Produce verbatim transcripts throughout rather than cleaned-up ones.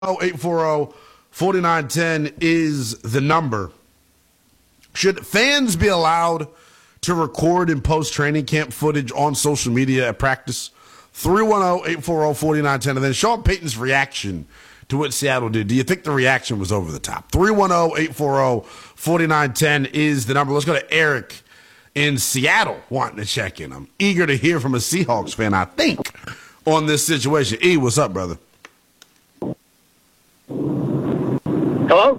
eight four zero, four nine one zero is the number. Should fans be allowed to record and post training camp footage on social media at practice? three one zero, eight four zero, four nine one zero. And then Sean Payton's reaction to what Seattle did. Do you think the reaction was over the top? three one zero, eight four zero, four nine one zero is the number. Let's go to Eric in Seattle wanting to check in. I'm eager to hear from a Seahawks fan, I think, on this situation. E, what's up, brother? Hello?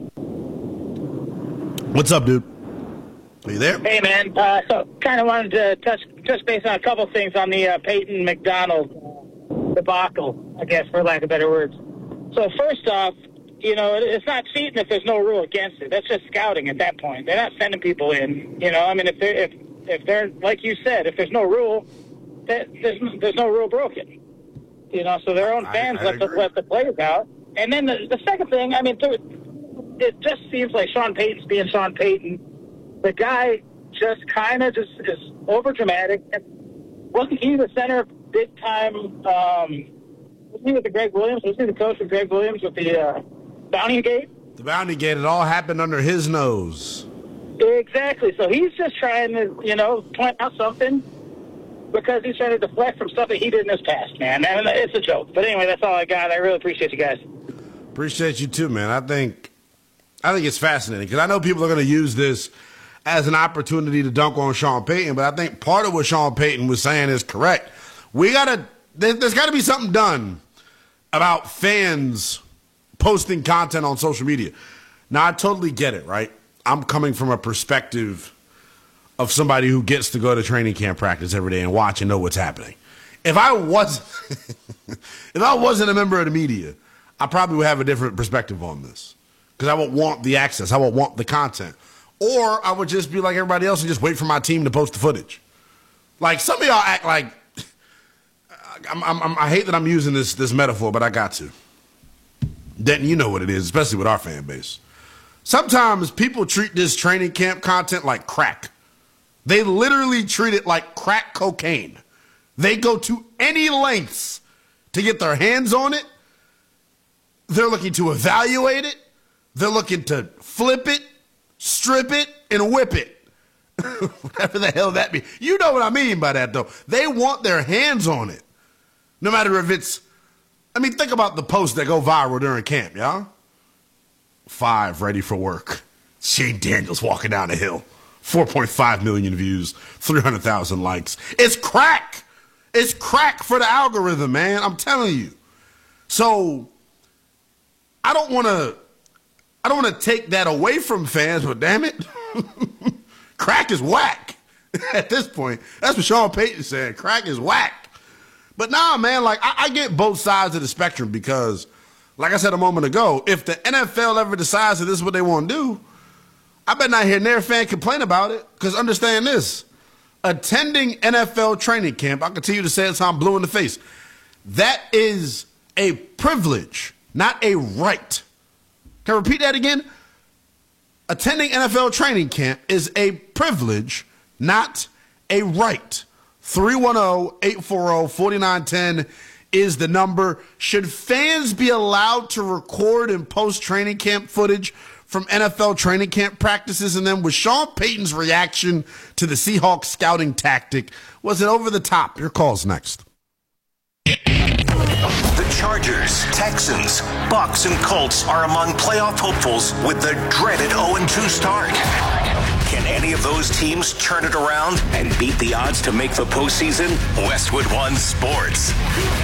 What's up, dude? Are you there? Hey, man. Uh, so, kind of wanted to touch touch base on a couple things on the uh, Peyton McDonald debacle, I guess, for lack of better words. So, first off, you know, it's not cheating if there's no rule against it. That's just scouting at that point. They're not sending people in. You know, I mean, if they're, if, if they're like you said, if there's no rule, that, there's, there's no rule broken. You know, so their own fans I, I let, the, let the players out. And then the, the second thing, I mean, there, it just seems like Sean Payton's being Sean Payton. The guy just kind of just is over dramatic. Wasn't he the center big time? Um, was he with the Greg Williams? Was he the coach with Greg Williams with the uh, Bounty Gate? The Bounty Gate. It all happened under his nose. Exactly. So he's just trying to, you know, point out something because he's trying to deflect from stuff that he did in his past, man. And it's a joke. But anyway, that's all I got. I really appreciate you guys. Appreciate you too, man. I think, I think it's fascinating because I know people are going to use this as an opportunity to dunk on Sean Payton, but I think part of what Sean Payton was saying is correct. We gotta, there, there's got to be something done about fans posting content on social media. Now, I totally get it, right? I'm coming from a perspective of somebody who gets to go to training camp practice every day and watch and know what's happening. If I was, if I wasn't a member of the media, I probably would have a different perspective on this because I would want the access. I would want the content. Or I would just be like everybody else and just wait for my team to post the footage. Like, some of y'all act like, I'm, I'm, I hate that I'm using this, this metaphor, but I got to. Denton, you know what it is, especially with our fan base. Sometimes people treat this training camp content like crack. They literally treat it like crack cocaine. They go to any lengths to get their hands on it. They're looking to evaluate it. They're looking to flip it, strip it, and whip it. Whatever the hell that means. You know what I mean by that, though. They want their hands on it. No matter if it's, I mean, think about the posts that go viral during camp, y'all. Five ready for work. Shane Daniels walking down the hill. four point five million views, three hundred thousand likes. It's crack. It's crack for the algorithm, man. I'm telling you. So, I don't want to, I don't want to take that away from fans, but damn it, crack is whack at this point. That's what Sean Payton said. Crack is whack. But nah, man, like I, I get both sides of the spectrum because, like I said a moment ago, if the N F L ever decides that this is what they want to do, I bet not hear near fan complain about it. Because understand this, attending N F L training camp, I continue to say it until I'm blue in the face, that is a privilege, not a right. Can I repeat that again? Attending N F L training camp is a privilege, not a right. three one zero, eight four zero, four nine one zero is the number. Should fans be allowed to record and post training camp footage from N F L training camp practices? And then with Sean Payton's reaction to the Seahawks scouting tactic, was it over the top? Your call's next. The Chargers, Texans, Bucks, and Colts are among playoff hopefuls with the dreaded oh and two start. Can any of those teams turn it around and beat the odds to make the postseason? Westwood One Sports.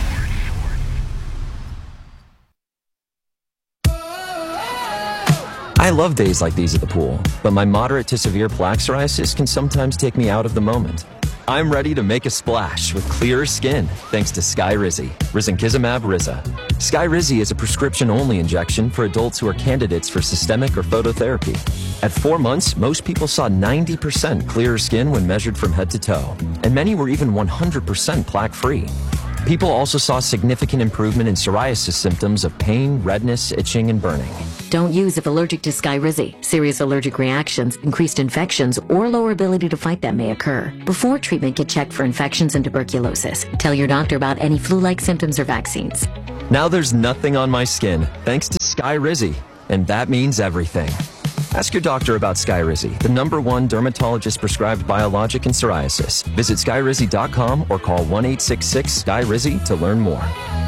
I love days like these at the pool, but my moderate to severe plaque psoriasis can sometimes take me out of the moment. I'm ready to make a splash with clearer skin thanks to Skyrizi, risankizumab Riza. Skyrizi is a prescription-only injection for adults who are candidates for systemic or phototherapy. At four months, most people saw ninety percent clearer skin when measured from head to toe, and many were even one hundred percent plaque-free. People also saw significant improvement in psoriasis symptoms of pain, redness, itching, and burning. Don't use if allergic to Skyrizi. Serious allergic reactions, increased infections, or lower ability to fight them may occur. Before treatment, get checked for infections and tuberculosis. Tell your doctor about any flu-like symptoms or vaccines. Now there's nothing on my skin, thanks to Skyrizi, and that means everything. Ask your doctor about Skyrizi, the number one dermatologist-prescribed biologic in psoriasis. Visit skyrizi dot com or call one eight six six Sky Rizzy to learn more.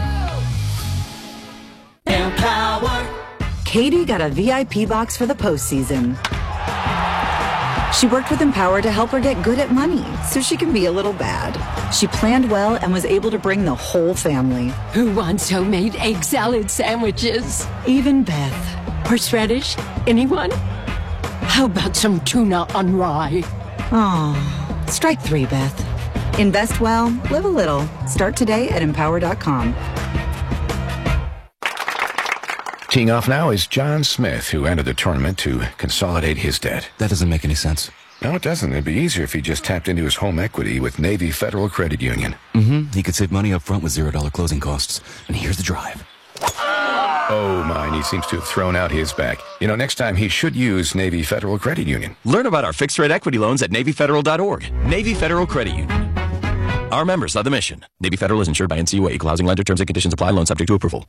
Empower. Katie got a V I P box for the postseason. She worked with Empower to help her get good at money, so she can be a little bad. She planned well and was able to bring the whole family. Who wants homemade egg salad sandwiches? Even Beth. Horseradish? Anyone? How about some tuna on rye? Oh, strike three, Beth. Invest well, live a little. Start today at empower dot com. Teeing off now is John Smith, who entered the tournament to consolidate his debt. That doesn't make any sense. No, it doesn't. It'd be easier if he just tapped into his home equity with Navy Federal Credit Union. Mm-hmm. He could save money up front with zero dollar closing costs. And here's the drive. Oh, mine. He seems to have thrown out his back. You know, next time he should use Navy Federal Credit Union. Learn about our fixed-rate equity loans at navy federal dot org. Navy Federal Credit Union. Our members are the mission. Navy Federal is insured by N C U A. Equal housing lender. Terms and conditions apply. Loan subject to approval.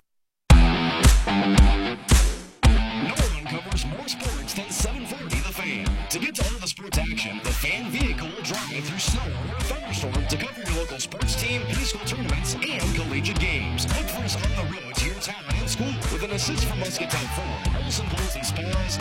To get to all the sports action, the Fan Vehicle will drive through snow or a thunderstorm to cover your local sports team, high school tournaments, and collegiate games. Look for us on the road to your town and school with an assist from Muscatine Ford, Olsen Bulls and Spas,